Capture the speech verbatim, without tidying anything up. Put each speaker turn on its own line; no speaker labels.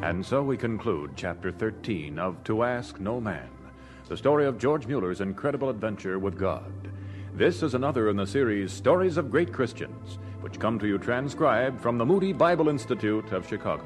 And so we conclude Chapter thirteen of To Ask No Man, the story of George Mueller's incredible adventure with God. This is another in the series Stories of Great Christians, which come to you transcribed from the Moody Bible Institute of Chicago.